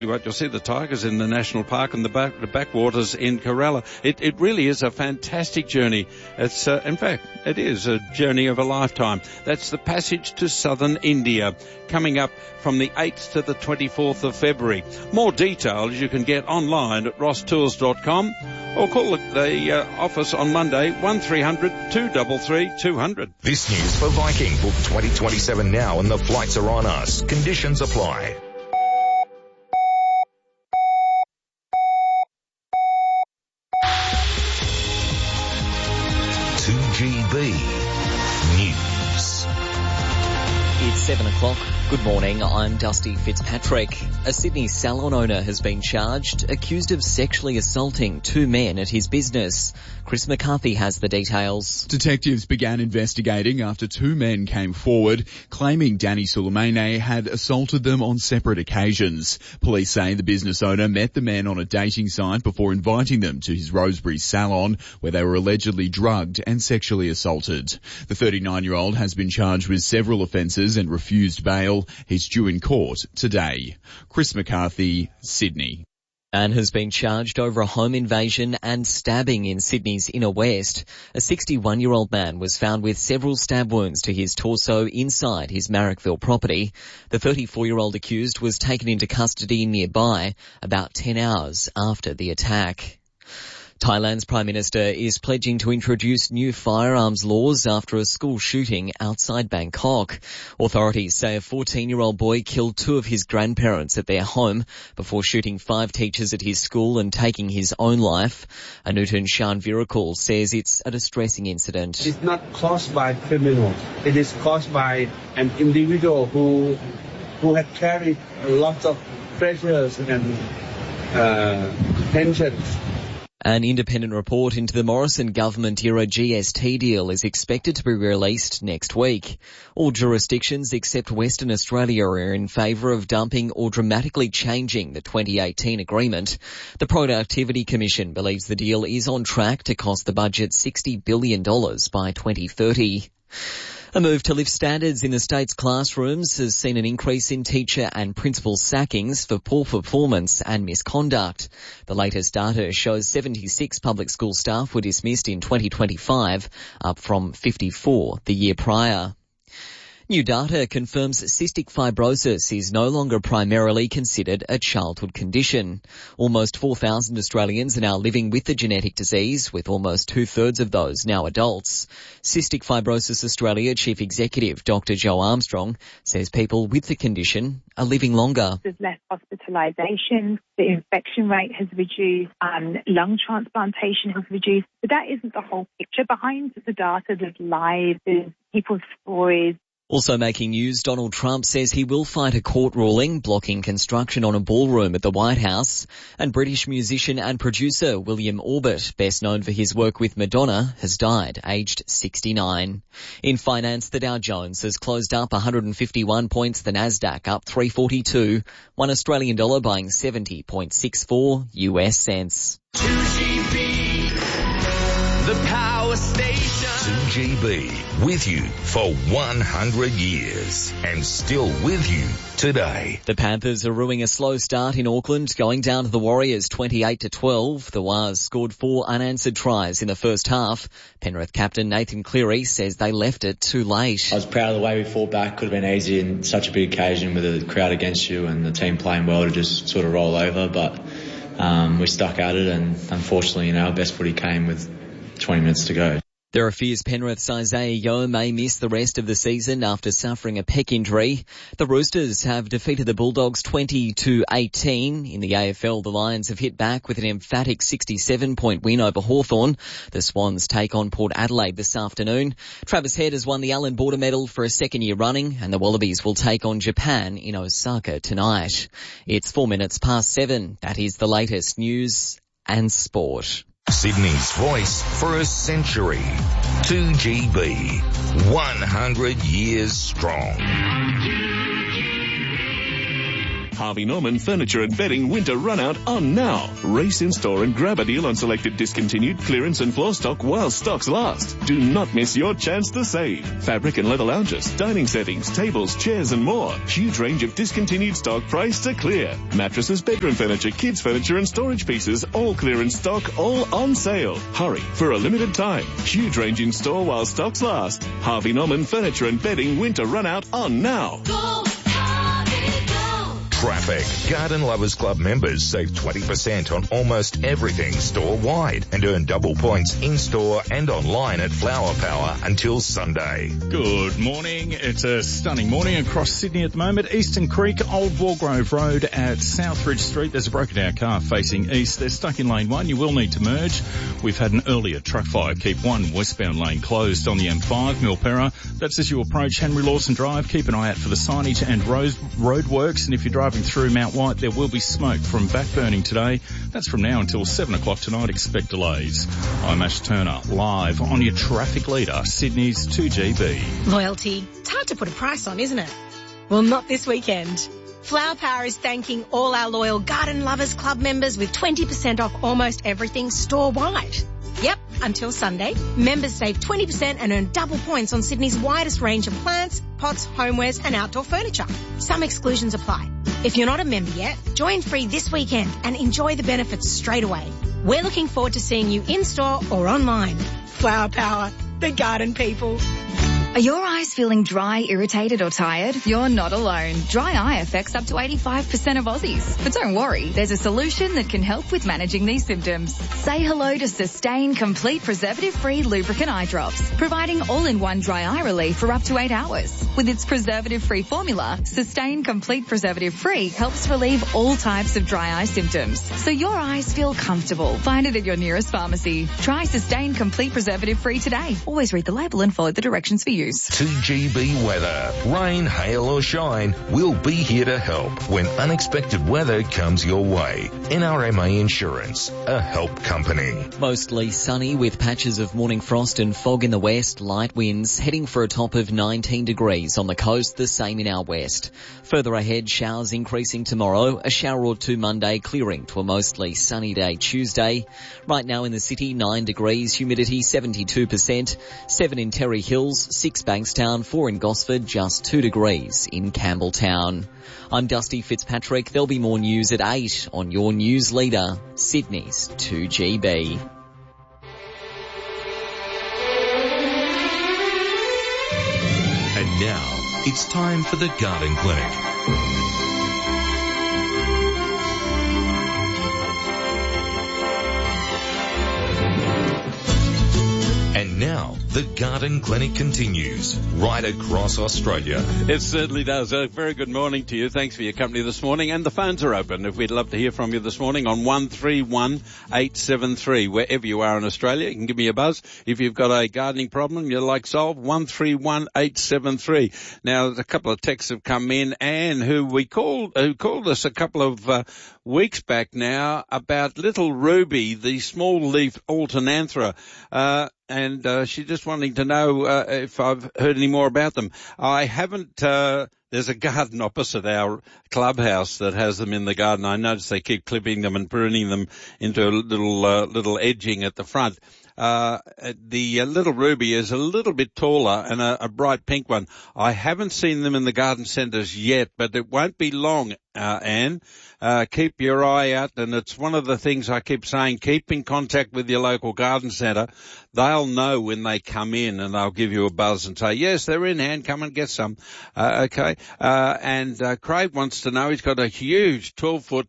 Right, you'll see the tigers in the national park and the backwaters in Kerala. It really is a fantastic journey. It's, in fact, it is a journey of a lifetime. That's the Passage to Southern India, coming up from the 8th to the 24th of February. More details you can get online at rosstours.com or call the office on Monday, 1300 233 200. This news for Viking. Book 2027 now and the flights are on us. Conditions apply. 2GB News. It's 7 o'clock. Good morning, I'm Dusty Fitzpatrick. A Sydney salon owner has been charged, accused of sexually assaulting two men at his business. Chris McCarthy has the details. Detectives began investigating after two men came forward, claiming Danny Suleimane had assaulted them on separate occasions. Police say the business owner met the men on a dating site before inviting them to his Rosebery salon, where they were allegedly drugged and sexually assaulted. The 39-year-old has been charged with several offences and refused bail. He's due in court today. Chris McCarthy, Sydney. Man has been charged over a home invasion and stabbing in Sydney's inner west. A 61-year-old man was found with several stab wounds to his torso inside his Marrickville property. The 34-year-old accused was taken into custody nearby about 10 hours after the attack. Thailand's Prime Minister is pledging to introduce new firearms laws after a school shooting outside Bangkok. Authorities say a 14-year-old boy killed two of his grandparents at their home before shooting 5 teachers at his school and taking his own life. Anutin Shanvirakul says it's a distressing incident. It's not caused by criminals. It is caused by an individual who had carried a lot of pressures and tensions. An independent report into the Morrison government-era GST deal is expected to be released next week. All jurisdictions except Western Australia are in favour of dumping or dramatically changing the 2018 agreement. The Productivity Commission believes the deal is on track to cost the budget $60 billion by 2030. A move to lift standards in the state's classrooms has seen an increase in teacher and principal sackings for poor performance and misconduct. The latest data shows 76 public school staff were dismissed in 2025, up from 54 the year prior. New data confirms cystic fibrosis is no longer primarily considered a childhood condition. Almost 4,000 Australians are now living with the genetic disease, with almost 2/3 of those now adults. Cystic Fibrosis Australia Chief Executive Dr. Jo Armstrong says people with the condition are living longer. There's less hospitalisation, the infection rate has reduced, lung transplantation has reduced, but that isn't the whole picture. Behind the data, there's lives, there's people's stories. Also making news, Donald Trump says he will fight a court ruling blocking construction on a ballroom at the White House. And British musician and producer William Orbit, best known for his work with Madonna, has died, aged 69. In finance, the Dow Jones has closed up 151 points, the Nasdaq up 342, $1 Australian dollar buying 70.64 US cents. 2GB, the power station. 2GB, with you for 100 years and still with you today. The Panthers are ruining a slow start in Auckland, going down to the Warriors 28-12. The Wars scored 4 unanswered tries in the first half. Penrith captain Nathan Cleary says they left it too late. I was proud of the way we fought back. Could have been easy in such a big occasion with the crowd against you and the team playing well to just sort of roll over, but we stuck at it, and unfortunately, our best footy came with 20 minutes to go. There are fears Penrith's Isaiah Yeo may miss the rest of the season after suffering a pec injury. The Roosters have defeated the Bulldogs 20-18. In the AFL, the Lions have hit back with an emphatic 67-point win over Hawthorn. The Swans take on Port Adelaide this afternoon. Travis Head has won the Allan Border Medal for a second year running, and the Wallabies will take on Japan in Osaka tonight. It's 7:04. That is the latest news and sport. Sydney's voice for a century. 2GB, 100 years strong. Harvey Norman Furniture and Bedding Winter Runout on now. Race in store and grab a deal on selected discontinued clearance and floor stock while stocks last. Do not miss your chance to save. Fabric and leather lounges, dining settings, tables, chairs and more. Huge range of discontinued stock priced to clear. Mattresses, bedroom furniture, kids furniture and storage pieces, all clearance stock, all on sale. Hurry for a limited time. Huge range in store while stocks last. Harvey Norman Furniture and Bedding Winter Runout on now. Traffic. Garden Lovers Club members save 20% on almost everything store-wide and earn double points in-store and online at Flower Power until Sunday. Good morning. It's a stunning morning across Sydney at the moment. Eastern Creek, Old Wargrove Road at Southridge Street. There's a broken down car facing east. They're stuck in lane 1. You will need to merge. We've had an earlier truck fire. Keep one westbound lane closed on the M5, Milperra. That's as you approach Henry Lawson Drive. Keep an eye out for the signage and roadworks. And if you're driving through Mount White, there will be smoke from backburning today. That's from now until 7 o'clock tonight. Expect delays. I'm Ash Turner, live on your traffic leader, Sydney's 2GB. Loyalty. It's hard to put a price on, isn't it? Well, not this weekend. Flower Power is thanking all our loyal Garden Lovers Club members with 20% off almost everything store-wide. Yep, until Sunday, members save 20% and earn double points on Sydney's widest range of plants, pots, homewares and outdoor furniture. Some exclusions apply. If you're not a member yet, join free this weekend and enjoy the benefits straight away. We're looking forward to seeing you in-store or online. Flower Power, the garden people. Are your eyes feeling dry, irritated or tired? You're not alone. Dry eye affects up to 85% of Aussies. But don't worry, there's a solution that can help with managing these symptoms. Say hello to Sustain Complete Preservative-Free Lubricant Eye Drops, providing all-in-one dry eye relief for up to 8 hours. With its preservative-free formula, Sustain Complete Preservative-Free helps relieve all types of dry eye symptoms, so your eyes feel comfortable. Find it at your nearest pharmacy. Try Sustain Complete Preservative-Free today. Always read the label and follow the directions for use. 2GB weather. Rain, hail or shine, we'll be here to help when unexpected weather comes your way. NRMA Insurance, a help company. Mostly sunny with patches of morning frost and fog in the west, light winds, heading for a top of 19 degrees on the coast, the same in our west. Further ahead, showers increasing tomorrow, a shower or two Monday, clearing to a mostly sunny day Tuesday. Right now in the city, 9 degrees, humidity 72%, 7 in Terry Hills, 6 Bankstown, 4 in Gosford, just 2 degrees in Campbelltown. I'm Dusty Fitzpatrick. There'll be more news at 8 on your news leader, Sydney's 2GB. And now, it's time for the Garden Clinic. And now, the Garden Clinic continues right across Australia. It certainly does. A very good morning to you. Thanks for your company this morning. And the phones are open. If we'd love to hear from you this morning on 131873. Wherever you are in Australia, you can give me a buzz. If you've got a gardening problem you'd like solved, 131873. Now, a couple of texts have come in. Anne, who called us a couple of weeks back now about Little Ruby, the small leaf alternanthera. And she's just wanting to know if I've heard any more about them. I haven't. There's a garden opposite our clubhouse that has them in the garden. I notice they keep clipping them and pruning them into a little edging at the front. The Little Ruby is a little bit taller and a bright pink one. I haven't seen them in the garden centres yet, but it won't be long, Anne. Keep your eye out, and it's one of the things I keep saying, keep in contact with your local garden centre. They'll know when they come in, and they'll give you a buzz and say, yes, they're in, Anne, come and get some. Okay. And Craig wants to know, he's got a huge 12-foot,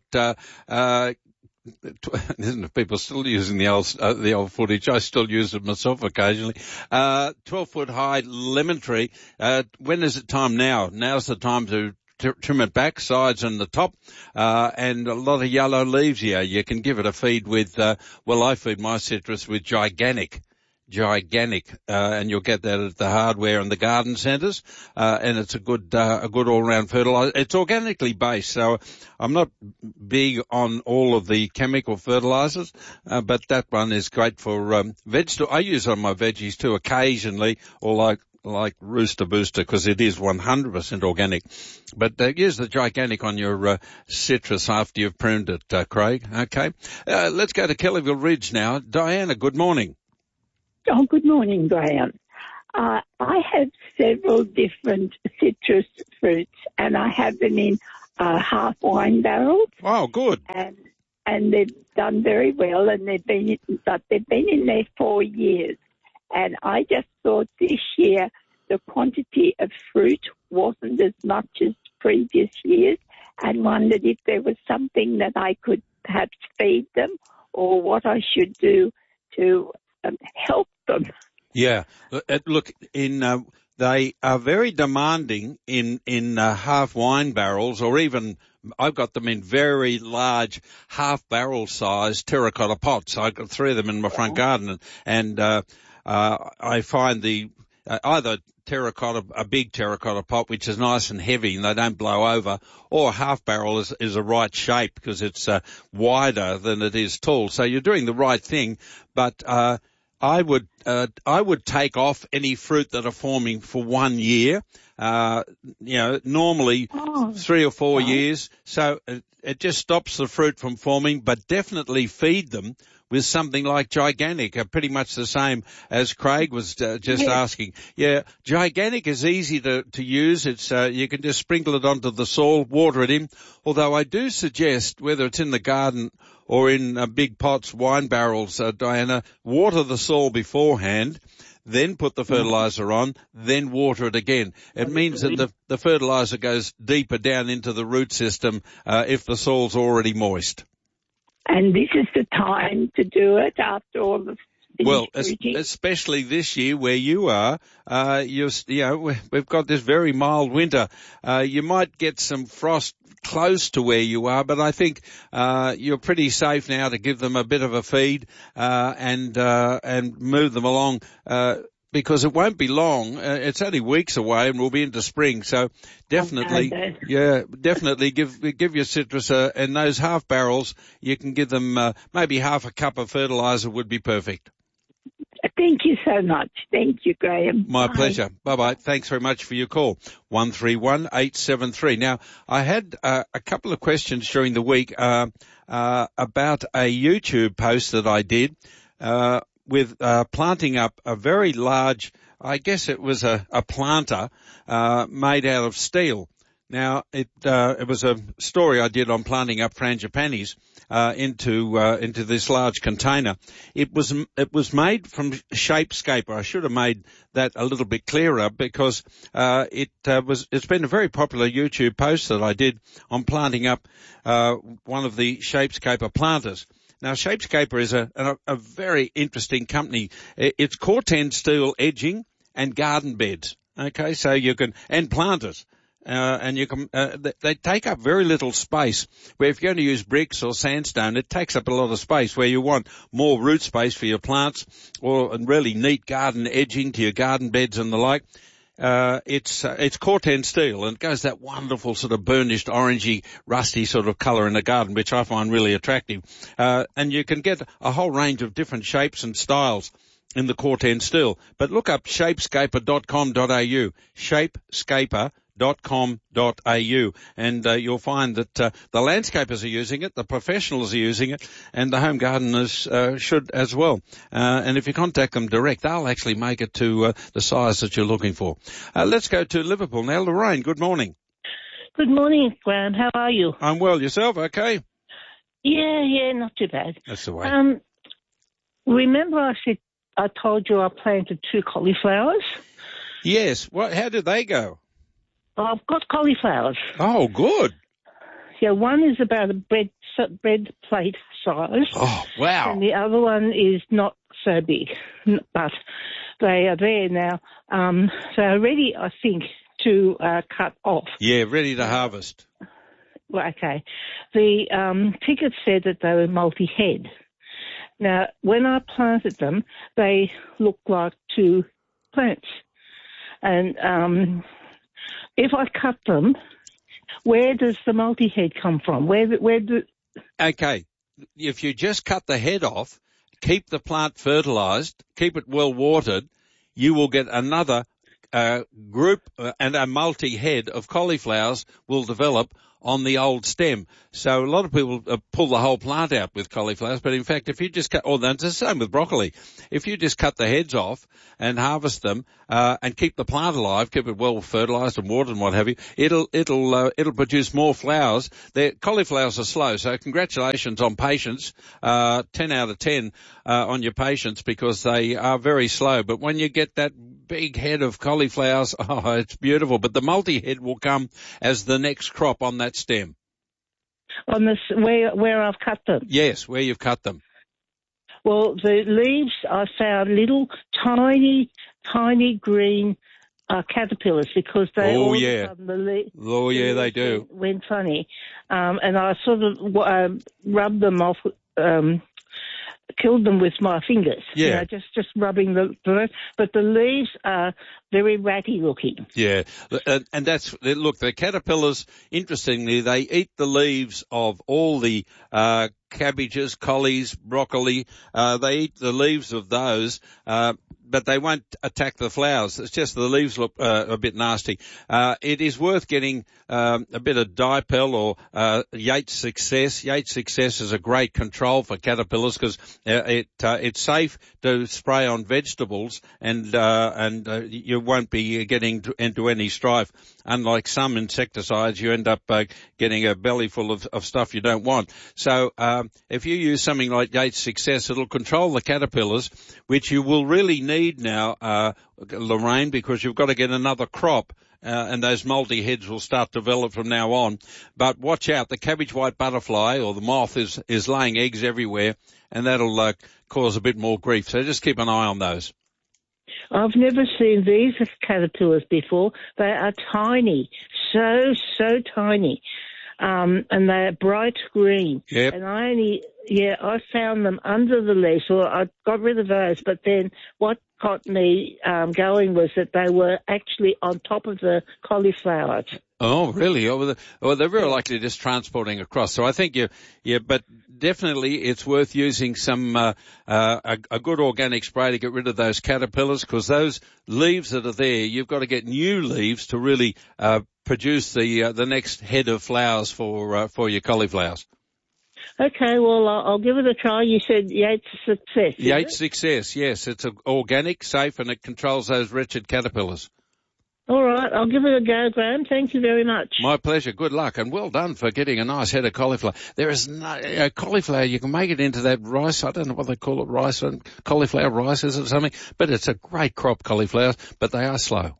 isn't it? People still using the old footage. I still use it myself occasionally. 12-foot high lemon tree. When is it time now? Now's the time to trim it back, sides and the top, and a lot of yellow leaves here. You can give it a feed with, I feed my citrus with gigantic, and you'll get that at the hardware and the garden centres, and it's a good all-round fertiliser. It's organically based, so I'm not big on all of the chemical fertilisers, but that one is great for vegetable. I use it on my veggies too occasionally, or like like Rooster Booster because it is 100% organic. But use the Giganic on your citrus after you've pruned it, Craig. Okay. Let's go to Kellyville Ridge now. Diana, good morning. Oh, good morning, Graham. I have several different citrus fruits, and I have them in half wine barrels. Oh, good. And they've done very well, and they've been in there 4 years. And I just thought this year the quantity of fruit wasn't as much as previous years, and wondered if there was something that I could perhaps feed them or what I should do to help them. Yeah. Look, they are very demanding in half wine barrels, or even I've got them in very large half barrel size terracotta pots. I've got 3 of them in my front garden, and I find either a big terracotta pot, which is nice and heavy and they don't blow over, or a half barrel is a right shape because it's wider than it is tall. So you're doing the right thing, but I would take off any fruit that are forming for 1 year. Normally 3 or 4 years. So it just stops the fruit from forming, but definitely feed them with something like Giganic, pretty much the same as Craig was just asking. Yeah, Giganic is easy to use. It's you can just sprinkle it onto the soil, water it in. Although I do suggest, whether it's in the garden or in big pots, wine barrels, Diana, water the soil beforehand, then put the fertilizer on, then water it again. It means that the fertilizer goes deeper down into the root system if the soil's already moist. And this is the time to do it after all the especially this year where you are, we've got this very mild winter. You might get some frost close to where you are, but I think you're pretty safe now to give them a bit of a feed and move them along. Because it won't be long. It's only weeks away and we'll be into spring. So definitely give your citrus in those half barrels. You can give them maybe half a cup of fertilizer would be perfect. Thank you so much. Thank you, Graham. My pleasure. Bye-bye. Thanks very much for your call. 131873. Now, I had a couple of questions during the week about a YouTube post that I did with planting up a very large, I guess it was a planter made out of steel. Now, it was a story I did on planting up frangipanis into this large container. It was made from Shapescaper. I should have made that a little bit clearer because it's been a very popular YouTube post that I did on planting up one of the Shapescaper planters. Now, Shapescaper is a very interesting company. It's Corten steel edging and garden beds. Okay, so you can, and planters. And you can, they take up very little space, where if you're going to use bricks or sandstone, it takes up a lot of space where you want more root space for your plants or really neat garden edging to your garden beds and the like. It's Corten steel, and it goes that wonderful sort of burnished, orangey, rusty sort of colour in the garden, which I find really attractive. And you can get a whole range of different shapes and styles in the Corten steel. But look up shapescaper.com.au, shapescaper.com.au, and you'll find that the landscapers are using it, the professionals are using it, and the home gardeners should as well. And if you contact them direct, they'll actually make it to the size that you're looking for. Let's go to Liverpool now. Lorraine, good morning. Good morning, Graham. How are you? I'm well. Yourself, okay? Yeah, not too bad. That's the way. Remember I told you I planted 2 cauliflowers? Yes. How did they go? I've got cauliflowers. Oh, good. Yeah, one is about a bread plate size. Oh, wow. And the other one is not so big, but they are there now. They're ready, I think, to cut off. Yeah, ready to harvest. Well, okay. The ticket said that they were multi-head. Now, when I planted them, they looked like 2 plants. And if I cut them, where does the multi-head come from? Okay, if you just cut the head off, keep the plant fertilised, keep it well watered, you will get another group and a multi-head of cauliflowers will develop on the old stem. So a lot of people pull the whole plant out with cauliflowers, but in fact, if you just cut, or it's the same with broccoli, if you just cut the heads off and harvest them, and keep the plant alive, keep it well fertilized and watered and what have you, it'll produce more flowers. Cauliflowers are slow, so congratulations on patience, 10 out of 10, on your patience, because they are very slow. But when you get that big head of cauliflowers, oh, it's beautiful. But the multi-head will come as the next crop on that stem. On this, where I've cut them? Yes, where you've cut them. Well, the leaves, I found little tiny green caterpillars, because they all of a sudden they do. Went funny. And I sort of rubbed them off, killed them with my fingers. Yeah. You know, just rubbing but the leaves are very ratty looking. Yeah. And look, the caterpillars, interestingly, they eat the leaves of all the, cabbages, collies, broccoli. They eat the leaves of those, but they won't attack the flowers. It's just the leaves look a bit nasty. It is worth getting a bit of Dipel or Yates Success. Yates Success is a great control for caterpillars, because it's safe to spray on vegetables, and you won't be getting into any strife. Unlike some insecticides, you end up getting a belly full of stuff you don't want. So if you use something like Yates Success, it'll control the caterpillars, which you will really need now, Lorraine, because you've got to get another crop, and those multi-heads will start to develop from now on. But watch out, the cabbage white butterfly, or the moth, is laying eggs everywhere, and that'll cause a bit more grief. So just keep an eye on those. I've never seen these caterpillars before. They are tiny, so tiny. And they're bright green. Yep. And I found them under the leaves, so I got rid of those. But then what got me going was that they were actually on top of the cauliflowers. Oh, really? Well, they're very likely just transporting across. So I think but definitely it's worth using some, a good organic spray to get rid of those caterpillars, because those leaves that are there, you've got to get new leaves to really, produce the next head of flowers for your cauliflowers. Okay, well, I'll give it a try. You said Yates Success. Yates Success, yes. It's organic, safe, and it controls those wretched caterpillars. All right, I'll give it a go, Graham. Thank you very much. My pleasure. Good luck, and well done for getting a nice head of cauliflower. There is no cauliflower. You can make it into that rice. I don't know what they call it, rice, cauliflower rice, is it something? But it's a great crop, cauliflowers, but they are slow.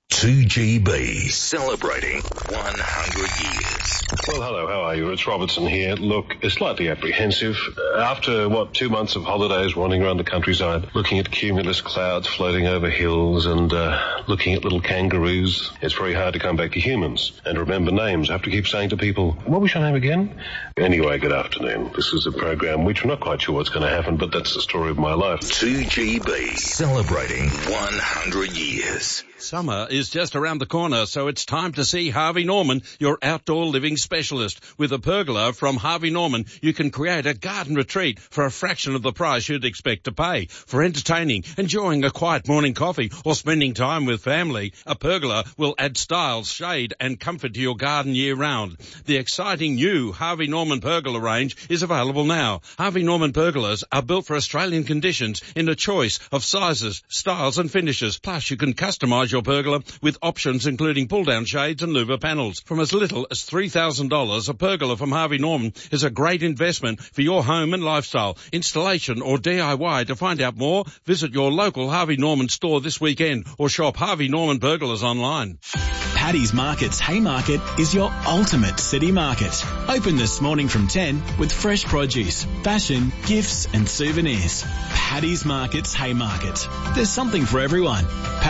2GB, celebrating 100 years. Well, hello, how are you? Rich Robertson here. Look, slightly apprehensive. After, 2 months of holidays wandering around the countryside, looking at cumulus clouds floating over hills and looking at little kangaroos, it's very hard to come back to humans and remember names. I have to keep saying to people, what was your name again? Anyway, good afternoon. This is a program which we're not quite sure what's going to happen, but that's the story of my life. 2GB, celebrating 100 years. Summer is just around the corner, so it's time to see Harvey Norman, your outdoor living specialist. With a pergola from Harvey Norman, you can create a garden retreat for a fraction of the price you'd expect to pay. For entertaining, enjoying a quiet morning coffee, or spending time with family, a pergola will add style, shade and comfort to your garden year-round. The exciting new Harvey Norman pergola range is available now. Harvey Norman pergolas are built for Australian conditions in a choice of sizes, styles and finishes. Plus, you can customise your pergola with options including pull-down shades and louver panels. From as little as $3,000, a pergola from Harvey Norman is a great investment for your home and lifestyle, installation or DIY. To find out more, visit your local Harvey Norman store this weekend or shop Harvey Norman Pergolas online. Paddy's Market's Haymarket is your ultimate city market. Open this morning from 10 with fresh produce, fashion, gifts and souvenirs. Paddy's Market's Haymarket. There's something for everyone.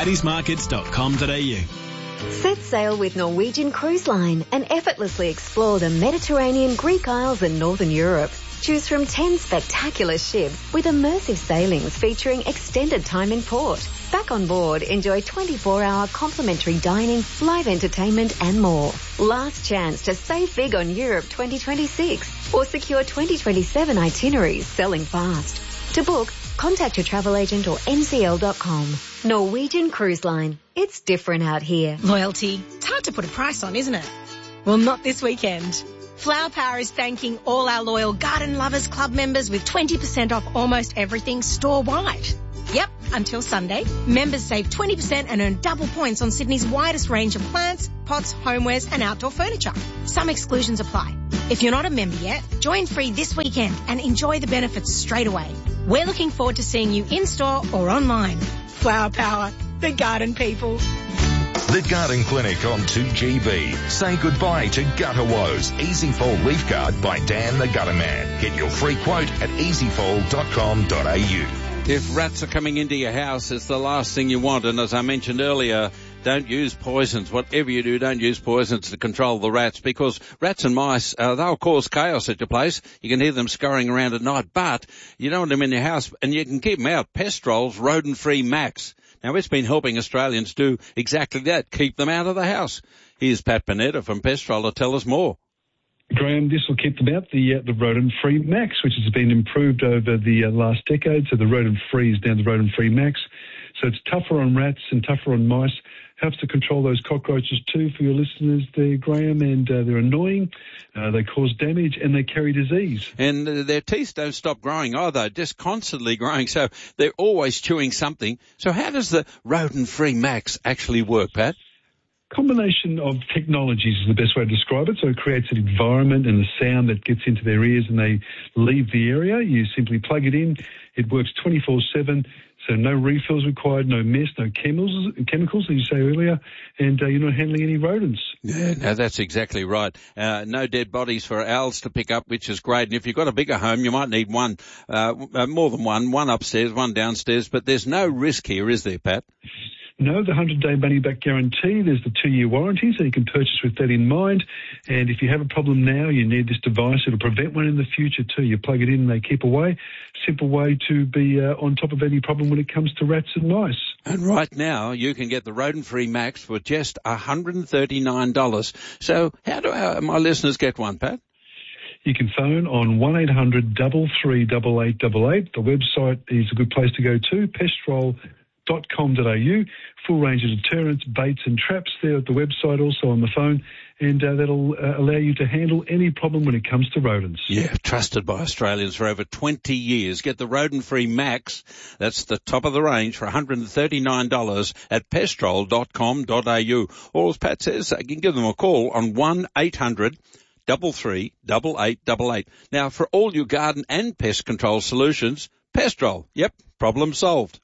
paddysmarkets.com.au. Set sail with Norwegian Cruise Line and effortlessly explore the Mediterranean, Greek Isles and Northern Europe. Choose from 10 spectacular ships with immersive sailings featuring extended time in port. Back on board, enjoy 24-hour complimentary dining, live entertainment and more. Last chance to save big on Europe 2026 or secure 2027 itineraries selling fast. To book, contact your travel agent or ncl.com. Norwegian Cruise Line. It's different out here. Loyalty. It's hard to put a price on, isn't it? Well, not this weekend. Flower Power is thanking all our loyal Garden Lovers Club members with 20% off almost everything store-wide. Yep, until Sunday, members save 20% and earn double points on Sydney's widest range of plants, pots, homewares and outdoor furniture. Some exclusions apply. If you're not a member yet, join free this weekend and enjoy the benefits straight away. We're looking forward to seeing you in-store or online. Flower Power, the garden people. The Garden Clinic on 2GB. Say goodbye to gutter woes. Easy Fall Leaf Guard by Dan the Gutter Man. Get your free quote at easyfall.com.au. If rats are coming into your house, it's the last thing you want. And as I mentioned earlier, don't use poisons. Whatever you do, don't use poisons to control the rats, because rats and mice, they'll cause chaos at your place. You can hear them scurrying around at night, but you don't want them in your house, and you can keep them out. Pestrol's Rodent-Free Max. Now, it's been helping Australians do exactly that, keep them out of the house. Here's Pat Panetta from Pestrol to tell us more. Graham, this will keep them out, the Rodent-Free Max, which has been improved over the last decade. So the Rodent-Free is now the Rodent-Free Max. So it's tougher on rats and tougher on mice. Helps to control those cockroaches too for your listeners there, Graham, and they're annoying. They cause damage and they carry disease. And their teeth don't stop growing either, just constantly growing. So they're always chewing something. So how does the Rodent-Free Max actually work, Pat? Combination of technologies is the best way to describe it. So it creates an environment and a sound that gets into their ears and they leave the area. You simply plug it in. It works 24/7. So no refills required, no mess, no chemicals, as you say earlier, and you're not handling any rodents. Yeah, no, that's exactly right. No dead bodies for owls to pick up, which is great. And if you've got a bigger home, you might need one, more than one upstairs, one downstairs. But there's no risk here, is there, Pat? No, the 100-day money-back guarantee. There's the 2-year warranty, so you can purchase with that in mind. And if you have a problem now, you need this device. It'll prevent one in the future too. You plug it in and they keep away. Simple way to be on top of any problem when it comes to rats and mice. And right now, you can get the Rodent-Free Max for just $139. So how do my listeners get one, Pat? You can phone on 1-800-333-8888. The website is a good place to go to, pestrol.com.au. Full range of deterrents, baits and traps there at the website, also on the phone, and that'll allow you to handle any problem when it comes to rodents. Yeah, trusted by Australians for over 20 years. Get the Rodent-Free Max, that's the top of the range, for $139 at pestrol.com.au. Or as Pat says, you can give them a call on 1-800-333-8888. Now, for all your garden and pest control solutions, Pestrol. Yep, problem solved.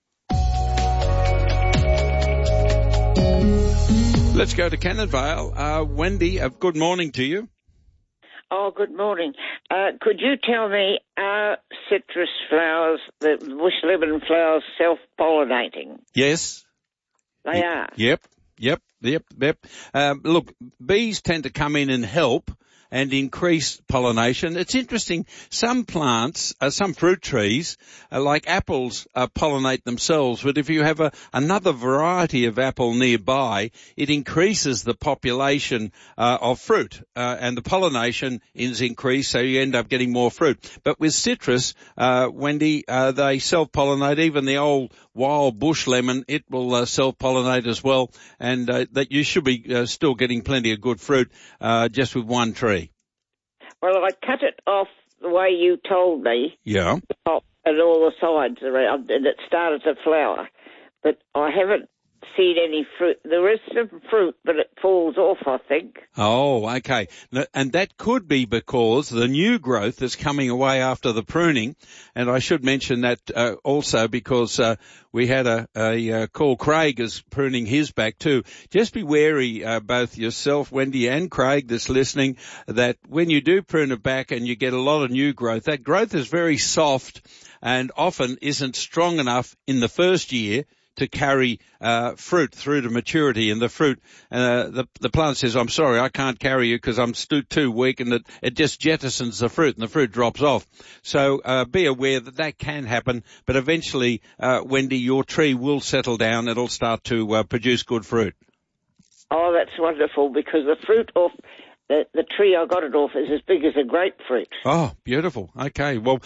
Let's go to Cannonvale. Wendy, good morning to you. Oh, good morning. Could you tell me, are citrus flowers, the bush lemon flowers, self-pollinating? Yes. They are? Yep. Look, bees tend to come in and help and increase pollination. It's interesting, some plants, some fruit trees, like apples, pollinate themselves, but if you have another variety of apple nearby, it increases the population of fruit, and the pollination is increased, so you end up getting more fruit. But with citrus, Wendy, they self-pollinate. Even the old wild bush lemon, it will self-pollinate as well, and that you should be still getting plenty of good fruit just with one tree. Well, I cut it off the way you told me. Yeah. The top and all the sides around, and it started to flower. But I haven't seen any fruit. There is some fruit, but it falls off, I think. Oh, okay. And that could be because the new growth is coming away after the pruning. And I should mention that also because we had a call. Craig is pruning his back too. Just be wary, both yourself, Wendy, and Craig that's listening, that when you do prune it back and you get a lot of new growth, that growth is very soft and often isn't strong enough in the first year to carry fruit through to maturity. And the fruit, the plant says, I'm sorry, I can't carry you because I'm too weak, and it just jettisons the fruit and the fruit drops off. So be aware that can happen, but eventually, Wendy, your tree will settle down. It'll start to produce good fruit. Oh, that's wonderful, because the fruit off the tree I got it off is as big as a grapefruit. Oh, beautiful. Okay. Well,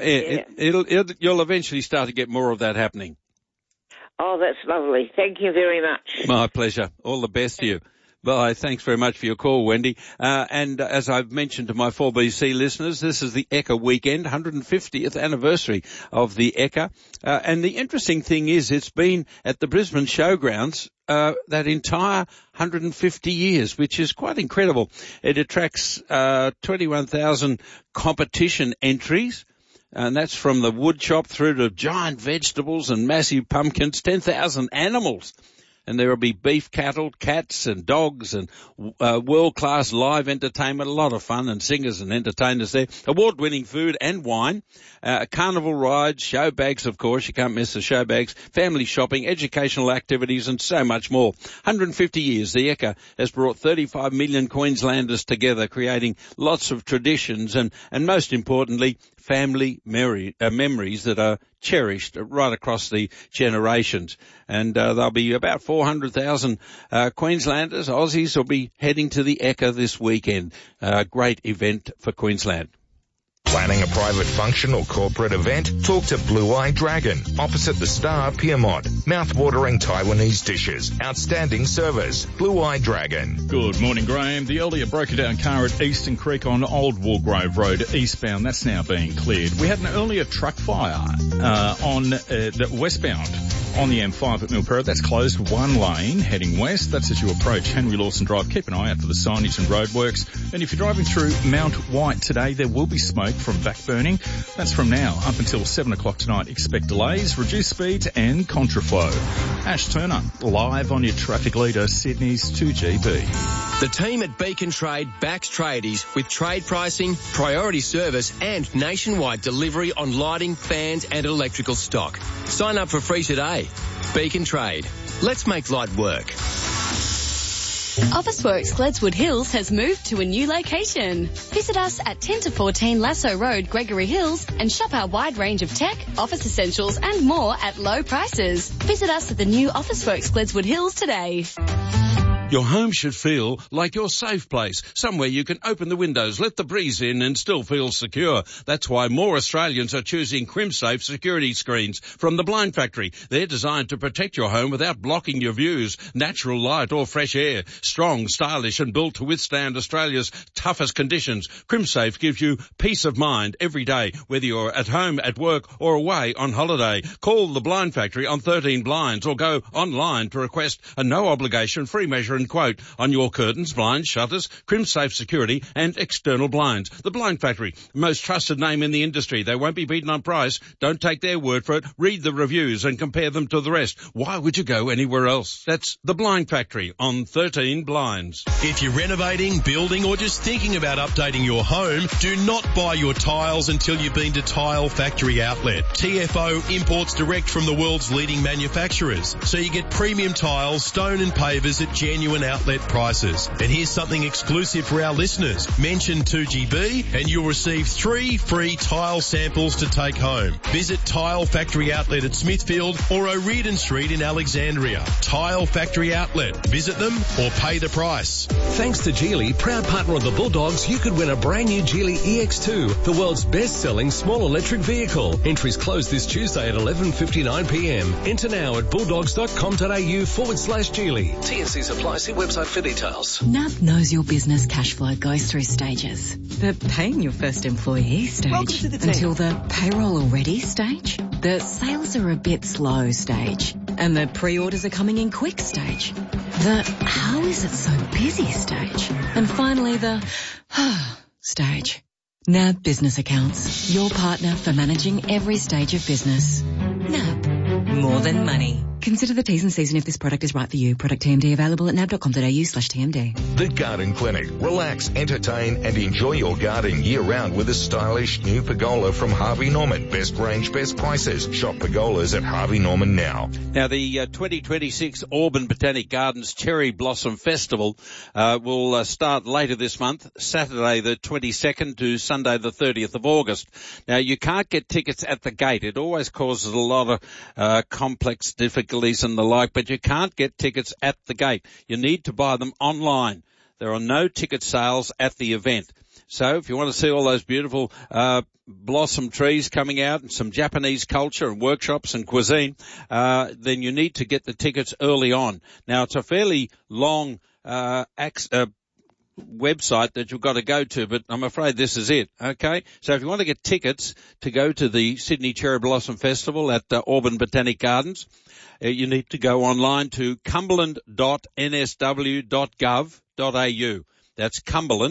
you'll eventually start to get more of that happening. Oh, that's lovely. Thank you very much. My pleasure. All the best to you. Bye. Thanks very much for your call, Wendy. And as I've mentioned to my 4BC listeners, this is the Ekka weekend, 150th anniversary of the Ekka. And the interesting thing is it's been at the Brisbane Showgrounds that entire 150 years, which is quite incredible. It attracts 21,000 competition entries. And that's from the wood shop through to giant vegetables and massive pumpkins, 10,000 animals. And there will be beef cattle, cats and dogs and world-class live entertainment, a lot of fun and singers and entertainers there. Award-winning food and wine, carnival rides, show bags, of course, you can't miss the show bags, family shopping, educational activities and so much more. 150 years, the Ekka has brought 35 million Queenslanders together, creating lots of traditions and most importantly, family memories that are cherished right across the generations. And there'll be about 400,000 Queenslanders, Aussies, will be heading to the Ekka this weekend. Great event for Queensland. Planning a private function or corporate event? Talk to Blue Eye Dragon, opposite the Star, Pyrmont. Mouth-watering Taiwanese dishes. Outstanding service. Blue Eye Dragon. Good morning, Graham. The earlier broken-down car at Eastern Creek on Old Woolgrove Road eastbound, that's now being cleared. We had an earlier truck fire on the westbound on the M5 at Milperra. That's closed one lane heading west. That's as you approach Henry Lawson Drive. Keep an eye out for the signage and roadworks. And if you're driving through Mount White today, there will be smoke from back burning. That's from now up until 7 o'clock tonight. Expect delays, reduced speeds and contraflow. Ash Turner, live on your traffic leader, Sydney's 2GB. The team at Beacon Trade backs tradies with trade pricing, priority service and nationwide delivery on lighting, fans and electrical stock. Sign up for free today. Beacon Trade. Let's make light work. Officeworks Gledswood Hills has moved to a new location. Visit us at 10 to 14 Lasso Road, Gregory Hills, and shop our wide range of tech, office essentials and more at low prices. Visit us at the new Officeworks Gledswood Hills today. Your home should feel like your safe place, somewhere you can open the windows, let the breeze in and still feel secure. That's why more Australians are choosing CrimSafe security screens from the Blind Factory. They're designed to protect your home without blocking your views, natural light or fresh air. Strong, stylish and built to withstand Australia's toughest conditions. CrimSafe gives you peace of mind every day, whether you're at home, at work or away on holiday. Call the Blind Factory on 13 Blinds or go online to request a no-obligation free measure and quote on your curtains, blinds, shutters, CrimSafe security and external blinds. The Blind Factory, most trusted name in the industry. They won't be beaten on price. Don't take their word for it. Read the reviews and compare them to the rest. Why would you go anywhere else? That's The Blind Factory on 13 Blinds. If you're renovating, building or just thinking about updating your home, do not buy your tiles until you've been to Tile Factory Outlet. TFO imports direct from the world's leading manufacturers, so you get premium tiles, stone and pavers at genuine outlet prices. And here's something exclusive for our listeners. Mention 2GB and you'll receive 3 free tile samples to take home. Visit Tile Factory Outlet at Smithfield or O'Riordan Street in Alexandria. Tile Factory Outlet. Visit them or pay the price. Thanks to Geely, proud partner of the Bulldogs, you could win a brand new Geely EX2, the world's best-selling small electric vehicle. Entries close this Tuesday at 11:59pm. Enter now at bulldogs.com.au/Geely. T&Cs apply. See website for details. NAB knows your business cash flow goes through stages. The paying your first employee stage, until the payroll already stage, the sales are a bit slow stage, and the pre-orders are coming in quick stage, the how is it so busy stage, and finally the stage. NAB Business Accounts, your partner for managing every stage of business. NAB, more than money. Consider the T's and C's and if this product is right for you. Product TMD available at nab.com.au/TMD. The Garden Clinic. Relax, entertain and enjoy your garden year-round with a stylish new pergola from Harvey Norman. Best range, best prices. Shop pergolas at Harvey Norman now. Now, the 2026 Auburn Botanic Gardens Cherry Blossom Festival will start later this month, Saturday the 22nd to Sunday the 30th of August. Now, you can't get tickets at the gate. It always causes a lot of complex difficulties and the like, but you can't get tickets at the gate. You need to buy them online. there are no ticket sales at the event. So if you want to see all those beautiful blossom trees coming out and some Japanese culture and workshops and cuisine, then you need to get the tickets early on. Now, it's a fairly long website that you've got to go to, but I'm afraid this is it, okay? So if you want to get tickets to go to the Sydney Cherry Blossom Festival at Auburn Botanic Gardens, you need to go online to cumberland.nsw.gov.au. That's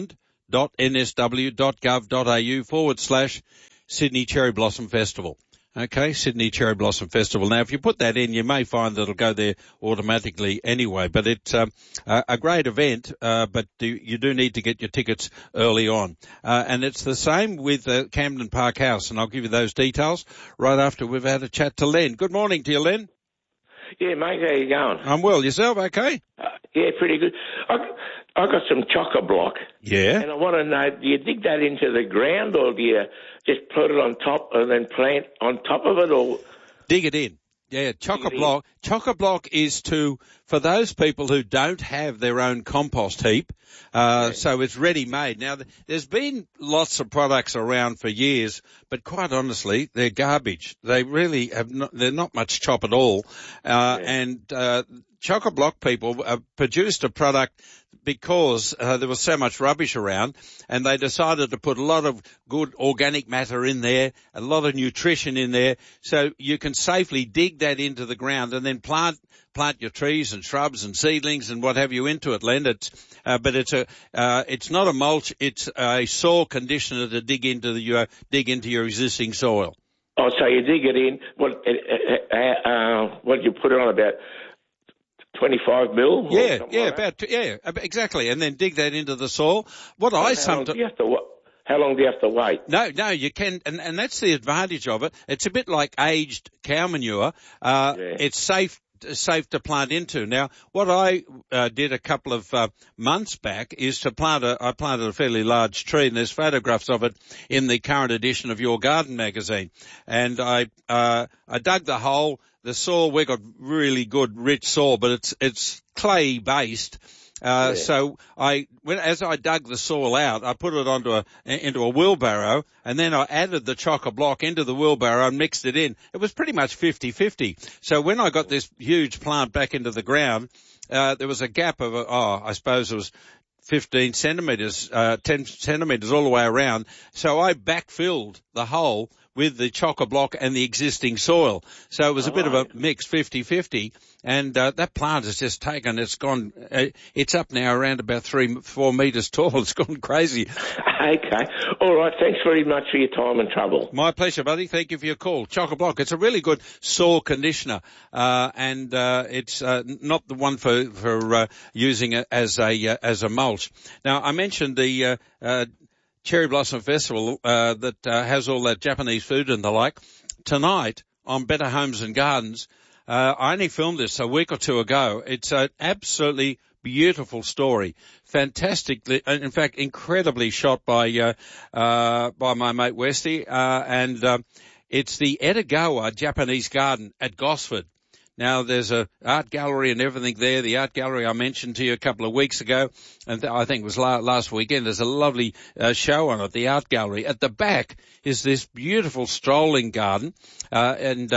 cumberland.nsw.gov.au/Sydney Cherry Blossom Festival. Okay, Sydney Cherry Blossom Festival. Now, if you put that in, you may find that it'll go there automatically anyway. But it's a great event, but you do need to get your tickets early on. And it's the same with Camden Park House, and I'll give you those details right after we've had a chat to Len. Good morning to you, Len. Yeah, mate, how you going? I'm well. Yourself, okay? Yeah, pretty good. I got some chock-a-block. Yeah. And I want to know, do you dig that into the ground or do you just put it on top and then plant on top of it, or? Dig it in. Yeah, chock-a-block. Chock-a-block is for those people who don't have their own compost heap, so it's ready-made. Now, there's been lots of products around for years, but quite honestly, they're garbage. They really they're not much chop at all. And chock-a-block people produced a product because there was so much rubbish around, and they decided to put a lot of good organic matter in there, a lot of nutrition in there, so you can safely dig that into the ground and then plant your trees and shrubs and seedlings and what have you into it, Len. But it's not a mulch, it's a soil conditioner to dig into your existing soil. Oh, so you dig it in. What you put it on, about 25 mil? Exactly. And then dig that into the soil. How long do you have to wait? No, you can, and that's the advantage of it. It's a bit like aged cow manure. It's safe to plant into. Now, what I did a couple of months back is I planted a fairly large tree, and there's photographs of it in the current edition of Your Garden magazine. And I dug the hole. The soil, we got really good, rich soil, but it's clay based. So as I dug the soil out, I put it into a wheelbarrow, and then I added the chock-a-block into the wheelbarrow and mixed it in. It was pretty much 50-50. So when I got this huge plant back into the ground, there was a gap of, I suppose it was 15 centimetres, 10 centimetres all the way around. So I backfilled the hole with the chock-a-block and the existing soil. So it was a bit of a mix, 50-50. And that plant has just taken, it's up now around about 3-4 metres tall. It's gone crazy. Okay. All right. Thanks very much for your time and trouble. My pleasure, buddy. Thank you for your call. Chock-a-block. It's a really good soil conditioner. And it's not the one for using it as a mulch. Now, I mentioned the Cherry Blossom Festival that has all that Japanese food and the like. Tonight on Better Homes and Gardens, I only filmed this a week or two ago. It's an absolutely beautiful story, fantastically, in fact, incredibly shot by my mate Westy, and it's the Edogawa Japanese Garden at Gosford. Now, there's a art gallery and everything there. The art gallery I mentioned to you a couple of weeks ago, and I think it was last weekend. There's a lovely show on it, the art gallery. At the back is this beautiful strolling garden, and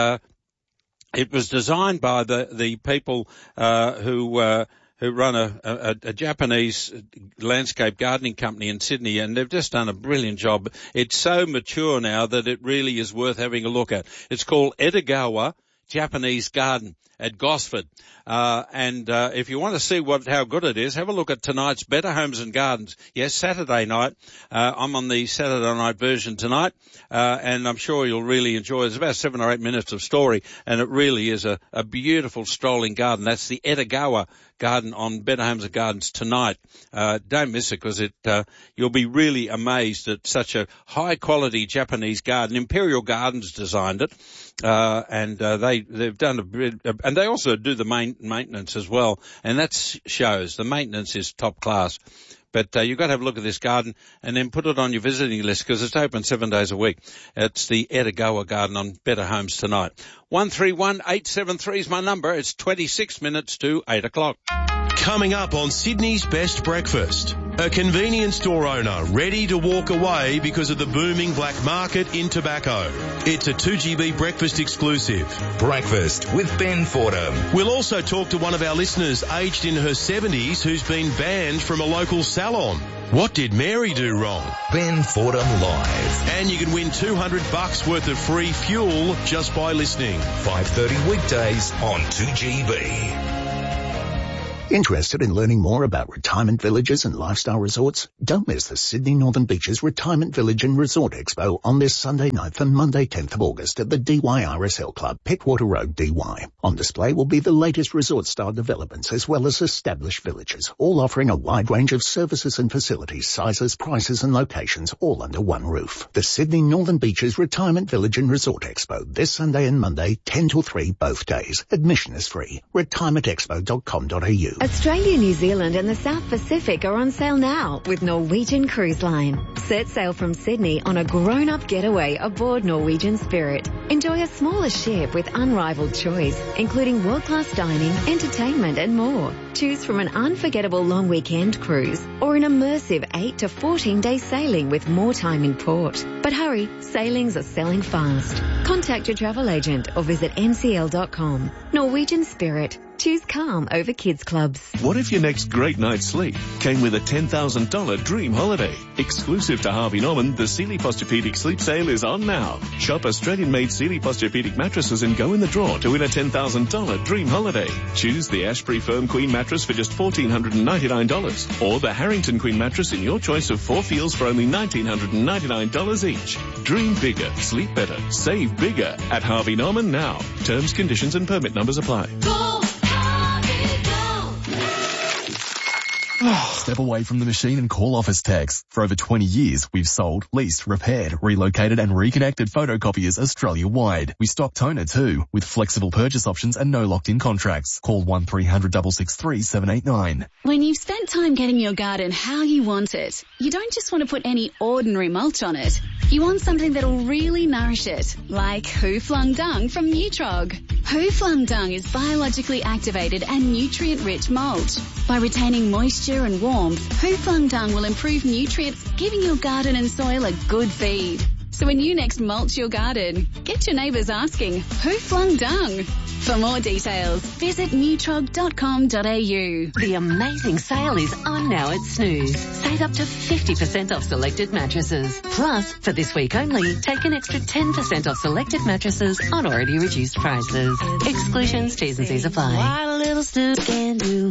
it was designed by the people who run a Japanese landscape gardening company in Sydney, and they've just done a brilliant job. It's so mature now that it really is worth having a look at. It's called Edogawa Japanese Garden at Gosford. And if you want to see how good it is, have a look at tonight's Better Homes and Gardens. Yes, Saturday night. I'm on the Saturday night version tonight, and I'm sure you'll really enjoy it. It's about 7 or 8 minutes of story, and it really is a beautiful strolling garden. That's the Edogawa Garden on Better Homes and Gardens tonight. Don't miss it, because you'll be really amazed at such a high quality Japanese garden. Imperial Gardens designed it, and they've done a bit, and they also do the maintenance as well, and that shows the maintenance is top class. But you've got to have a look at this garden and then put it on your visiting list, because it's open 7 days a week. It's the Edogawa Garden on Better Homes tonight. 131873 is my number. It's 26 minutes to 8 o'clock. Coming up on Sydney's Best Breakfast. A convenience store owner ready to walk away because of the booming black market in tobacco. It's a 2GB breakfast exclusive. Breakfast with Ben Fordham. We'll also talk to one of our listeners aged in her 70s who's been banned from a local salon. What did Mary do wrong? Ben Fordham Live. And you can win $200 worth of free fuel just by listening. 5:30 weekdays on 2GB. Interested in learning more about retirement villages and lifestyle resorts? Don't miss the Sydney Northern Beaches Retirement Village and Resort Expo on this Sunday 9th and Monday 10th of August at the DYRSL Club, Pittwater Road, DY. On display will be the latest resort-style developments as well as established villages, all offering a wide range of services and facilities, sizes, prices and locations, all under one roof. The Sydney Northern Beaches Retirement Village and Resort Expo, this Sunday and Monday, 10 till 3 both days. Admission is free. retirementexpo.com.au. Australia, New Zealand and the South Pacific are on sale now with Norwegian Cruise Line. Set sail from Sydney on a grown-up getaway aboard Norwegian Spirit. Enjoy a smaller ship with unrivaled choice, including world-class dining, entertainment and more. Choose from an unforgettable long weekend cruise or an immersive 8 to 14-day sailing with more time in port. But hurry, sailings are selling fast. Contact your travel agent or visit ncl.com. Norwegian Spirit. Choose calm over kids clubs. What if your next great night's sleep came with a $10,000 dream holiday? Exclusive to Harvey Norman, the Sealy Posturepedic Sleep Sale is on now. Shop Australian-made Sealy Posturepedic mattresses and go in the draw to win a $10,000 dream holiday. Choose the Ashbury Firm Queen mattress for just $1,499 or the Harrington Queen mattress in your choice of 4 feels for only $1,999 each. Dream bigger, sleep better, save bigger at Harvey Norman now. Terms, conditions and permit numbers apply. Step away from the machine and call Office Techs. For over 20 years, we've sold, leased, repaired, relocated and reconnected photocopiers Australia-wide. We stock toner too, with flexible purchase options and no locked-in contracts. Call 1300 663 789. When you've spent time getting your garden how you want it, you don't just want to put any ordinary mulch on it. You want something that'll really nourish it, like Who Flung Dung from Nutrog. Who Flung Dung is biologically activated and nutrient-rich mulch. By retaining moisture and warmth, Who Flung Dung will improve nutrients, giving your garden and soil a good feed. So when you next mulch your garden, get your neighbours asking, Who Flung Dung? For more details, visit nutrog.com.au. The amazing sale is on now at Snooze. Save up to 50% off selected mattresses. Plus, for this week only, take an extra 10% off selected mattresses on already reduced prices. Exclusions, T's and C's apply. What a little Snooze can do.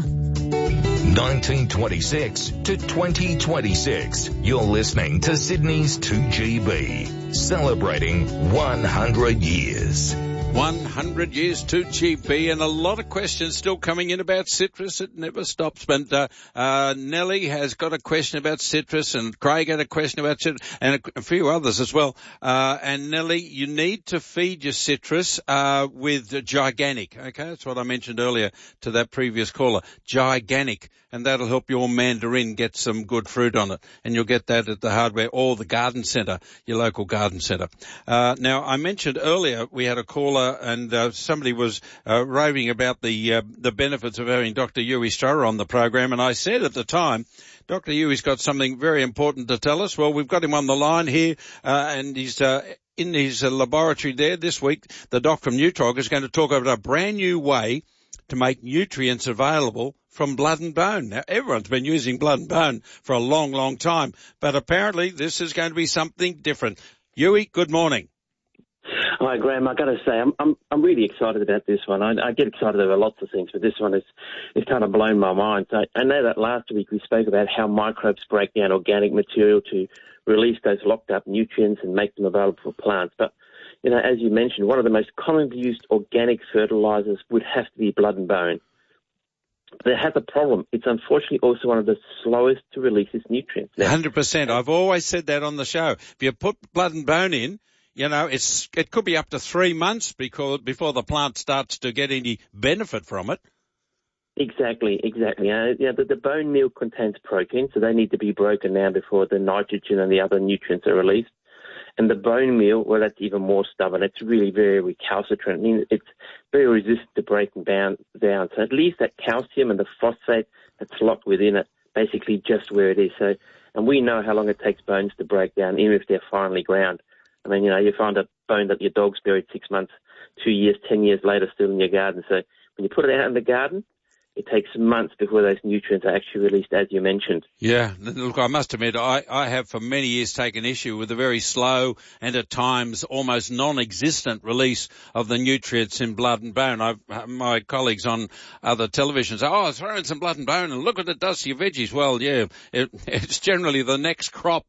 1926 to 2026. You're listening to Sydney's 2GB, celebrating 100 years. 100 years 2GB, and a lot of questions still coming in about citrus. It never stops. But Nellie has got a question about citrus, and Craig had a question about citrus, and a few others as well. And Nellie, you need to feed your citrus with Giganic. Okay, that's what I mentioned earlier to that previous caller. Giganic, and that'll help your mandarin get some good fruit on it. And you'll get that at the hardware or the garden centre, your local garden centre. Now, I mentioned earlier we had a caller and somebody was raving about the benefits of having Dr. Yui Stroher on the program, and I said at the time, Dr. Yui's got something very important to tell us. Well, we've got him on the line here, and he's in his laboratory there this week. The doc from Nutrog is going to talk about a brand new way to make nutrients available from blood and bone. Now, everyone's been using blood and bone for a long, long time, but apparently this is going to be something different. Yui, good morning. Hi, Graham. I've got to say, I'm really excited about this one. I get excited over lots of things, but this one is kind of blown my mind. So I know that last week we spoke about how microbes break down organic material to release those locked up nutrients and make them available for plants. But, you know, as you mentioned, one of the most commonly used organic fertilizers would have to be blood and bone. They have a problem. It's unfortunately also one of the slowest to release its nutrients. Now, 100%. I've always said that on the show. If you put blood and bone in, you know, it could be up to 3 months before the plant starts to get any benefit from it. Exactly. The bone meal contains protein, so they need to be broken down before the nitrogen and the other nutrients are released. And the bone meal, well, that's even more stubborn. It's really very recalcitrant. I mean, it's very resistant to breaking down. So it leaves that calcium and the phosphate that's locked within it, basically just where it is. So, and we know how long it takes bones to break down, even if they're finely ground. I mean, you find a bone that your dog's buried 6 months, 2 years, 10 years later still in your garden. So when you put it out in the garden, it takes months before those nutrients are actually released, as you mentioned. Yeah, look, I must admit, I have for many years taken issue with the very slow and at times almost non-existent release of the nutrients in blood and bone. My colleagues on other televisions say, throw in some blood and bone and look what it does to your veggies. Well, yeah, it's generally the next crop.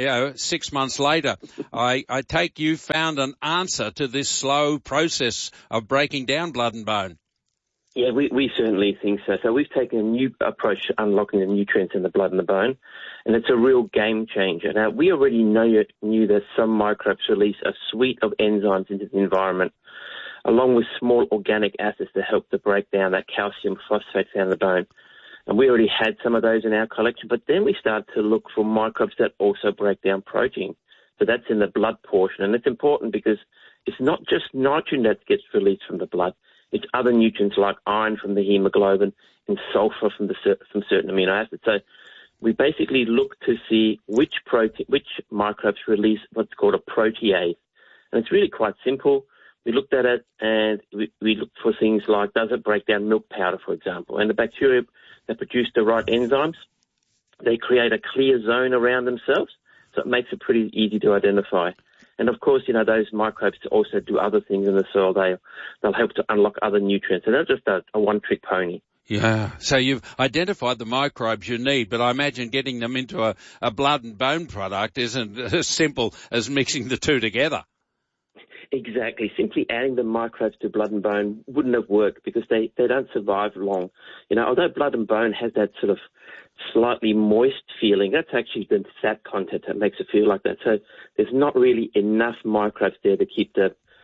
6 months later, I take you found an answer to this slow process of breaking down blood and bone. Yeah, we certainly think so. So we've taken a new approach to unlocking the nutrients in the blood and the bone, and it's a real game changer. Now, we already knew that some microbes release a suite of enzymes into the environment, along with small organic acids to help to break down that calcium phosphate found in the bone. And we already had some of those in our collection, but then we started to look for microbes that also break down protein. So that's in the blood portion, and it's important because it's not just nitrogen that gets released from the blood. It's other nutrients like iron from the hemoglobin and sulfur from certain amino acids. So we basically look to see which microbes release what's called a protease. And it's really quite simple. We looked at it and we looked for things like, does it break down milk powder, for example? And the bacteria that produce the right enzymes, they create a clear zone around themselves. So it makes it pretty easy to identify. And of course, those microbes also do other things in the soil. They'll help to unlock other nutrients. And they're just a one-trick pony. Yeah. So you've identified the microbes you need, but I imagine getting them into a blood and bone product isn't as simple as mixing the two together. Exactly. Simply adding the microbes to blood and bone wouldn't have worked because they don't survive long. Although blood and bone has that sort of slightly moist feeling, that's actually the fat content that makes it feel like that. So there's not really enough microbes there to keep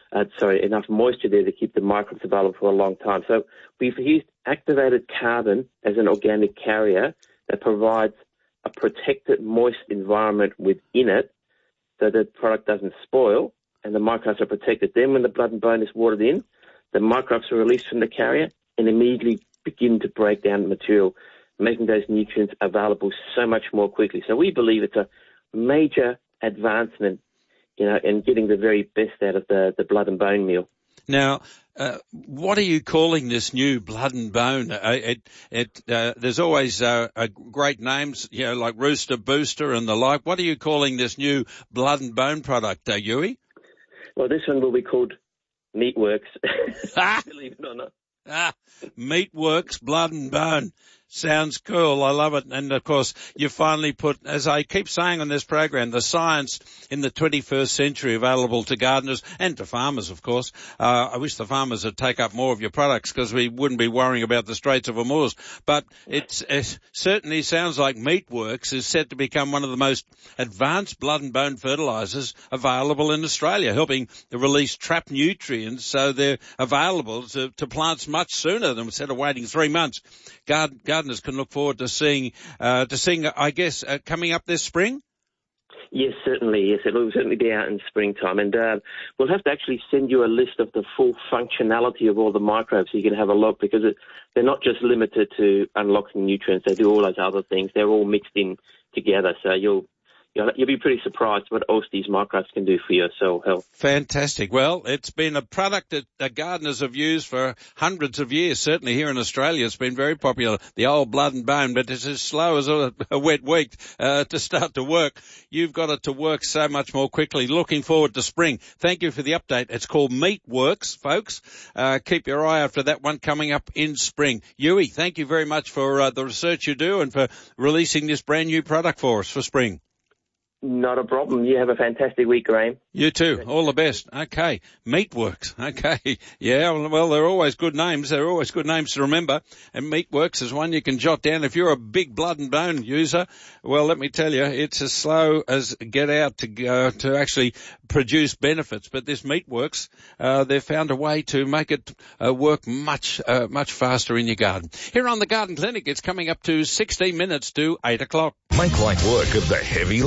enough moisture there to keep the microbes available for a long time. So we've used activated carbon as an organic carrier that provides a protected, moist environment within it so the product doesn't spoil and the microbes are protected. Then when the blood and bone is watered in, the microbes are released from the carrier and immediately begin to break down the material, making those nutrients available so much more quickly. So we believe it's a major advancement, in getting the very best out of the blood and bone meal. Now, what are you calling this new blood and bone? There's always great names, like Rooster Booster and the like. What are you calling this new blood and bone product, Huey? Well, this one will be called Meatworks, believe it or not. Meatworks Blood and Bone. Sounds cool. I love it. And of course, you finally put, as I keep saying on this program, the science in the 21st century available to gardeners and to farmers, of course. I wish the farmers would take up more of your products because we wouldn't be worrying about the Straits of Hormuz. But it certainly sounds like Meatworks is set to become one of the most advanced blood and bone fertilizers available in Australia, helping to release trapped nutrients so they're available to plants much sooner than instead of waiting 3 months. Gardeners can look forward to seeing, I guess, coming up this spring? Yes, certainly. Yes, it will certainly be out in springtime. And we'll have to actually send you a list of the full functionality of all the microbes so you can have a look because they're not just limited to unlocking nutrients. They do all those other things. They're all mixed in together. So you'll be pretty surprised what else these microbes can do for your soil health. Fantastic. Well, it's been a product that gardeners have used for hundreds of years. Certainly here in Australia, it's been very popular, the old blood and bone, but it's as slow as a wet week to start to work. You've got it to work so much more quickly. Looking forward to spring. Thank you for the update. It's called Meatworks, folks. Keep your eye out for that one coming up in spring. Huey, thank you very much for the research you do and for releasing this brand new product for us for spring. Not a problem. You have a fantastic week, Graham. You too. All the best. Okay. Meatworks. Okay. Yeah, well, they're always good names. They're always good names to remember. And Meatworks is one you can jot down. If you're a big blood and bone user, well, let me tell you, it's as slow as get out to actually produce benefits. But this Meatworks, they've found a way to make it work much faster in your garden. Here on the Garden Clinic, it's coming up to 16 minutes to 8 o'clock. Make light work of the heavy loads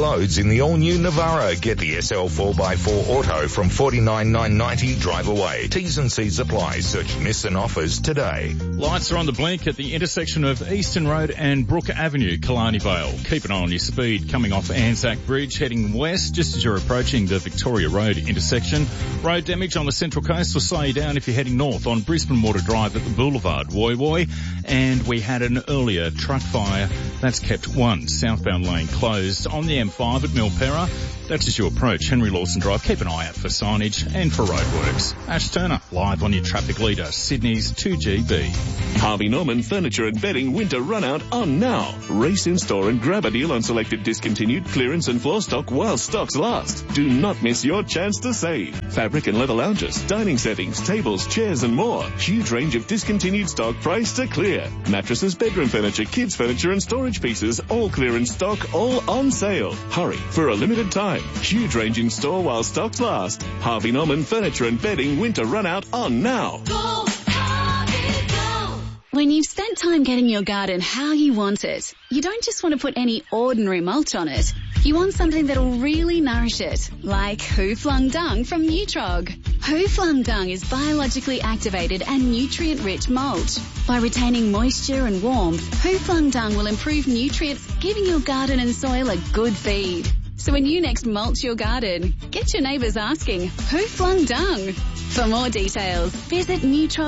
in the all-new Navara. Get the SL 4x4 Auto from $49,990 drive away. T's and C's apply. Search Nissan offers today. Lights are on the blink at the intersection of Eastern Road and Brook Avenue, Killarney Vale. Keep an eye on your speed coming off Anzac Bridge, heading west just as you're approaching the Victoria Road intersection. Road damage on the Central Coast will slow you down if you're heading north on Brisbane Water Drive at the Boulevard, Woy Woy. And we had an earlier truck fire that's kept one southbound lane closed on the M5 at Milpera. That's as you approach Henry Lawson Drive. Keep an eye out for signage and for roadworks. Ash Turner, live on your traffic leader, Sydney's 2GB. Harvey Norman Furniture and Bedding Winter Runout on now. Race in store and grab a deal on selected discontinued clearance and floor stock while stocks last. Do not miss your chance to save. Fabric and leather lounges, dining settings, tables, chairs and more. Huge range of discontinued stock priced to clear. Mattresses, bedroom furniture, kids furniture and storage pieces, all clearance stock, all on sale. Hurry for a limited time. Huge range in store while stocks last. Harvey Norman Furniture and Bedding Winter Runout on now. Go, Harvey, go. When you've spent time getting your garden how you want it, you don't just want to put any ordinary mulch on it. You want something that'll really nourish it, like Who Flung Dung from Nutrog. Who Flung Dung is biologically activated and nutrient-rich mulch. By retaining moisture and warmth, Who Flung Dung will improve nutrients, giving your garden and soil a good feed. So when you next mulch your garden, get your neighbours asking, who flung dung? For more details, visit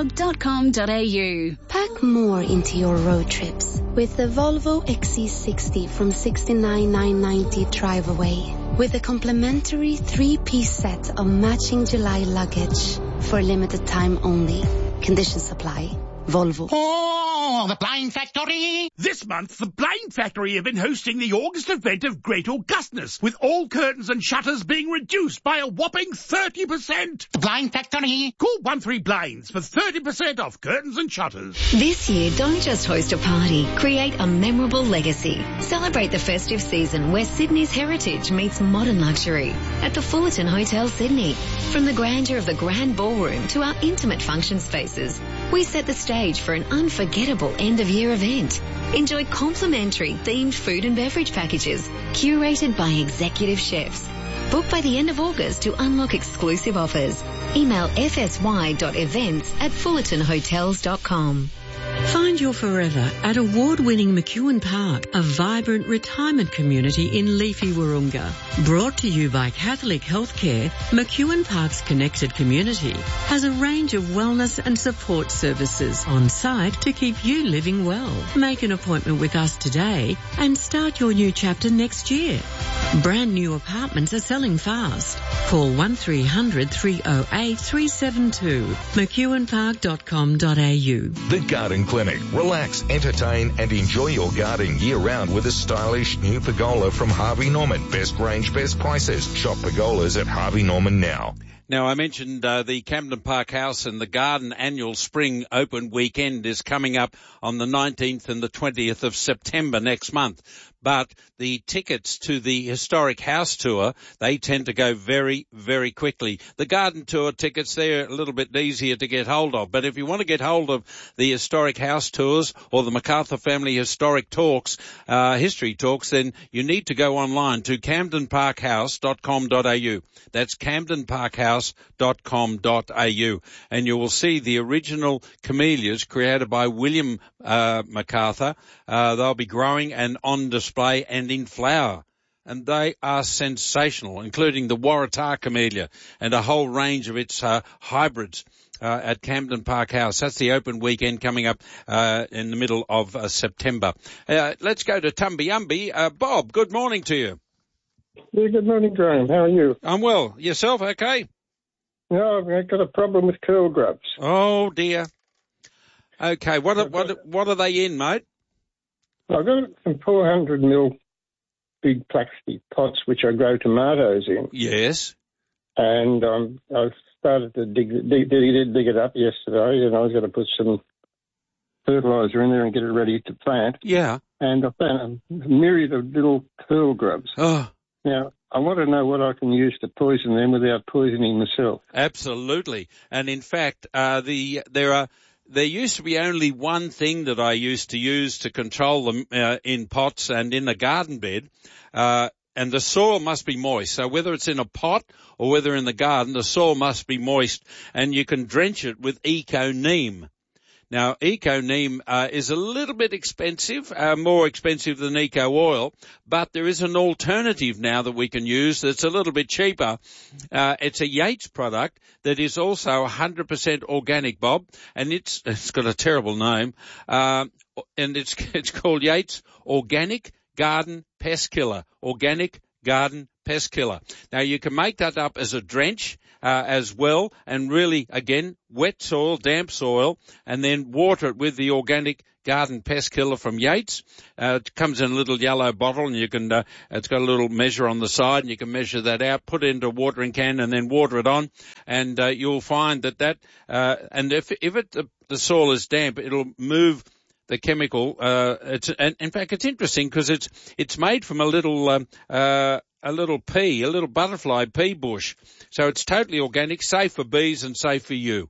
nutrog.com.au. Pack more into your road trips with the Volvo XC60 from $69,990 drive away. With a complimentary 3-piece set of matching July luggage for a limited time only. Conditions apply. Volvo. Oh, the Blind Factory! This month, the Blind Factory have been hosting the August event of Great Augustness, with all curtains and shutters being reduced by a whopping 30%. The Blind Factory. Call 13-BLINDS for 30% off curtains and shutters. This year, don't just host a party, create a memorable legacy. Celebrate the festive season where Sydney's heritage meets modern luxury at the Fullerton Hotel Sydney. From the grandeur of the Grand Ballroom to our intimate function spaces, we set the stage for an unforgettable end-of-year event. Enjoy complimentary themed food and beverage packages curated by executive chefs. Book by the end of August to unlock exclusive offers. Email fsy.events@fullertonhotels.com. Find your forever at award-winning McEwen Park, a vibrant retirement community in leafy Wahroonga. Brought to you by Catholic Healthcare, McEwen Park's connected community has a range of wellness and support services on site to keep you living well. Make an appointment with us today and start your new chapter next year. Brand new apartments are selling fast. Call 1300 308 372. McEwenpark.com.au. The Garden Clinic. Relax, entertain and enjoy your garden year-round with a stylish new pergola from Harvey Norman. Best range, best prices. Shop pergolas at Harvey Norman now. Now, I mentioned the Camden Park House and the Garden Annual Spring Open Weekend is coming up on the 19th and the 20th of September next month. But the tickets to the Historic House Tour, they tend to go very, very quickly. The Garden Tour tickets, they're a little bit easier to get hold of. But if you want to get hold of the Historic House Tours or the MacArthur Family Historic Talks, History Talks, then you need to go online to camdenparkhouse.com.au. That's camdenparkhouse.com.au. And you will see the original camellias created by William MacArthur. They'll be growing and on display and in flower. And they are sensational, including the Waratah camellia and a whole range of its hybrids at Camden Park House. That's the open weekend coming up in the middle of September. Let's go to Tumbiumbi. Bob, good morning to you. Yeah, good morning, Graham. How are you? I'm well. Yourself, okay? No, I've got a problem with curl grubs. Oh, dear. Okay, what are they in, mate? I've got some 400 mil big plastic pots which I grow tomatoes in. Yes. And I started to dig it up yesterday, and I was going to put some fertiliser in there and get it ready to plant. Yeah. And I found a myriad of little curl grubs. Oh. Now, I want to know what I can use to poison them without poisoning myself. Absolutely. And in fact, there used to be only one thing that I used to use to control them in pots and in a garden bed. and the soil must be moist. So whether it's in a pot or whether in the garden, the soil must be moist, and you can drench it with Eco Neem. Now, Eco Neem is a little bit expensive, more expensive than Eco Oil, but there is an alternative now that we can use that's a little bit cheaper. It's a Yates product that is also 100% organic, Bob, and it's got a terrible name, and it's called Yates Organic Garden Pest Killer. Organic Garden Pest Killer. Now, you can make that up as a drench as well, and really, again, wet soil, damp soil, and then water it with the Organic Garden Pest Killer from Yates. It comes in a little yellow bottle, and you can, it's got a little measure on the side, and you can measure that out, put it into a watering can, and then water it on, and you'll find that and if the soil is damp, it'll move the chemical. In fact, it's interesting because it's made from a little pea, a little butterfly pea bush. So it's totally organic, safe for bees and safe for you.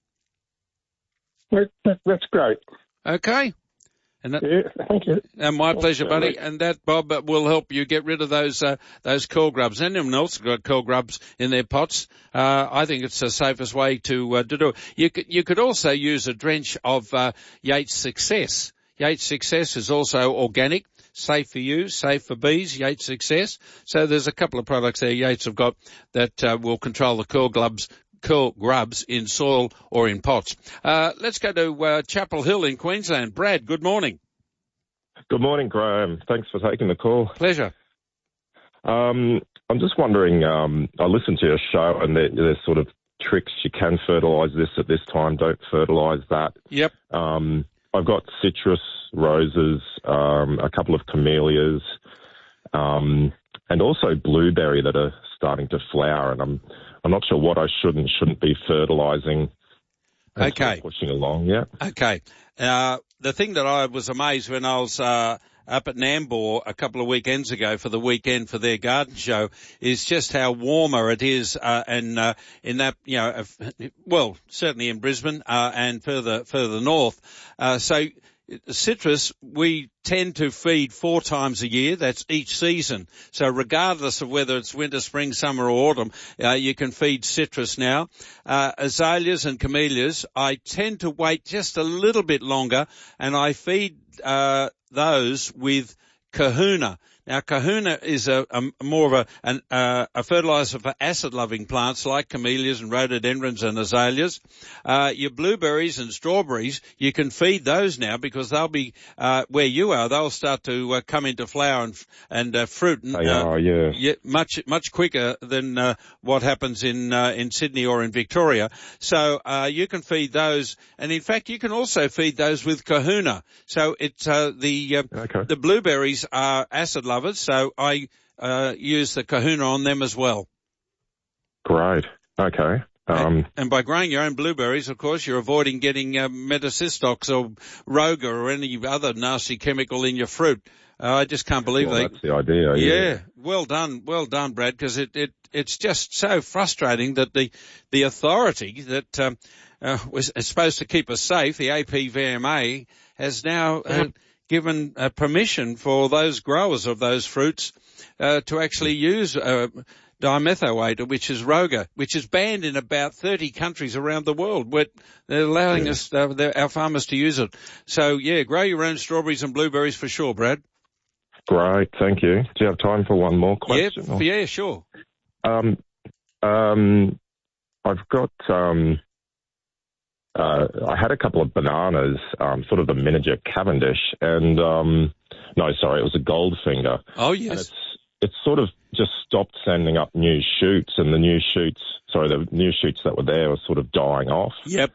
That's great. Okay. Yeah, thank you. My pleasure, buddy. And that, Bob, will help you get rid of those curl grubs. Anyone else got curl grubs in their pots? I think it's the safest way to do it. You could also use a drench of Yates Success. Yates Success is also organic, safe for you, safe for bees, Yates Success. So there's a couple of products there Yates have got that will control the curl grubs in soil or in pots. Let's go to Chapel Hill in Queensland. Brad, good morning. Good morning, Graham. Thanks for taking the call. Pleasure. I'm just wondering, I listened to your show and there's sort of tricks. You can fertilise this at this time, don't fertilise that. Yep. I've got citrus, roses, a couple of camellias, and also blueberry that are starting to flower, and I'm not sure what I should and shouldn't be fertilising. Okay. Pushing along, yeah. Okay. The thing that I was amazed when I was up at Nambour a couple of weekends ago for the weekend for their garden show is just how warmer it is, and in that, well, certainly in Brisbane and further north. So citrus, we tend to feed 4 times a year. That's each season. So regardless of whether it's winter, spring, summer or autumn, you can feed citrus now. Azaleas and camellias, I tend to wait just a little bit longer, and I feed those with Kahuna. Now, Kahuna is more of a fertilizer for acid-loving plants like camellias and rhododendrons and azaleas. Your blueberries and strawberries, you can feed those now because they'll be where you are. They'll start to come into flower and fruit. They are, yeah. Much quicker than what happens in Sydney or in Victoria. So you can feed those, and in fact, you can also feed those with Kahuna. So it's the blueberries are acid lovers, so I use the Kahuna on them as well. Great. Okay. And by growing your own blueberries, of course, you're avoiding getting metacystox or roga or any other nasty chemical in your fruit. I just can't believe that's the idea. Yeah. Well done, Brad, because it's just so frustrating that the authority that was supposed to keep us safe, the APVMA, has now given permission for those growers of those fruits to actually use dimethoate, which is roga, which is banned in about 30 countries around the world. They're allowing us, our farmers, to use it. So, yeah, grow your own strawberries and blueberries for sure, Brad. Great, thank you. Do you have time for one more question? Yeah, sure. I've got, I had a couple of bananas, sort of the miniature Cavendish, and, it was a Goldfinger. Oh, yes. And it's sort of just stopped sending up new shoots, and the new shoots that were there were sort of dying off. Yep.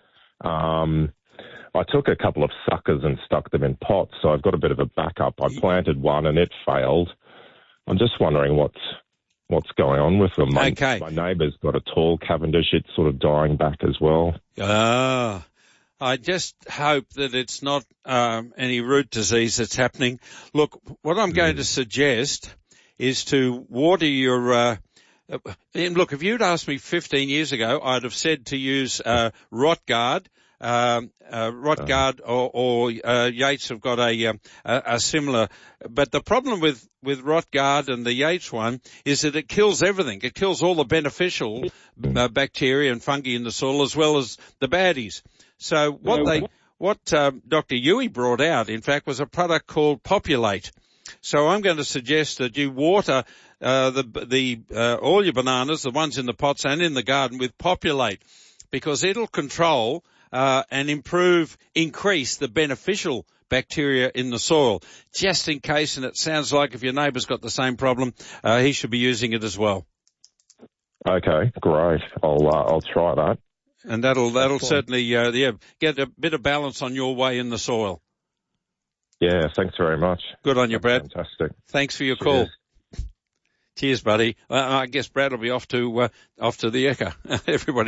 I took a couple of suckers and stuck them in pots, so I've got a bit of a backup. I planted one and it failed. I'm just wondering what's going on with them. My neighbour's got a tall Cavendish. It's sort of dying back as well. I just hope that it's not any root disease that's happening. Look, what I'm going to suggest is to water your look, if you'd asked me 15 years ago, I'd have said to use Rotgard, Rotgard or Yates have got a similar. But the problem with Rotgard and the Yates one is that it kills everything. It kills all the beneficial bacteria and fungi in the soil as well as the baddies. So what Dr. Huey brought out, in fact, was a product called Populate. So I'm going to suggest that you water all your bananas, the ones in the pots and in the garden, with Populate, because it'll control and increase the beneficial bacteria in the soil. Just in case, and it sounds like if your neighbour's got the same problem, he should be using it as well. Okay, great. I'll try that. And that'll certainly get a bit of balance on your way in the soil. Yeah, thanks very much. Good on you, Brad. Fantastic. Thanks for your call. Cheers, buddy. I guess Brad will be off to the Ekka. Everybody.